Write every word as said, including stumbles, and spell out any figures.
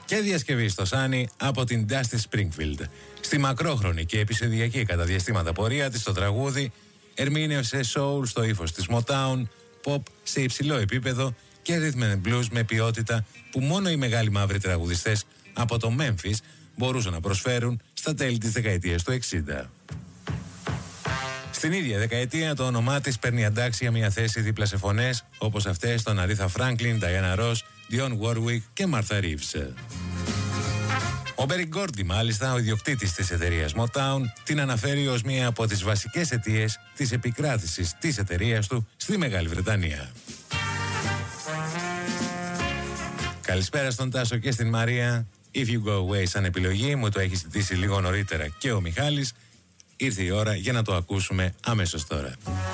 και διασκευή στο Sunny από την Dusty Springfield. Στη μακρόχρονη και επεισοδιακή κατά διαστήματα πορεία της, το τραγούδι ερμήνευσε soul στο ύφος της Motown, pop σε υψηλό επίπεδο και rhythm and blues με ποιότητα που μόνο οι μεγάλοι μαύροι τραγουδιστές από το Memphis μπορούσαν να προσφέρουν στα τέλη της δεκαετίας του εξήντα. Στην ίδια δεκαετία το όνομά της παίρνει αντάξια μια θέση δίπλα σε φωνές όπως αυτές των Aretha Franklin, Diana Ross, Dionne Warwick και Martha Reeves. Ο Berry Gordy, μάλιστα, ο ιδιοκτήτης της εταιρείας Motown, την αναφέρει ως μία από τις βασικές αιτίες της επικράτησης της εταιρείας του στη Μεγάλη Βρετανία. Καλησπέρα στον Τάσο και στην Μαρία. If You Go Away σαν επιλογή, μου το έχει ζητήσει λίγο νωρίτερα και ο Μιχάλης. Ήρθε η ώρα για να το ακούσουμε αμέσως τώρα.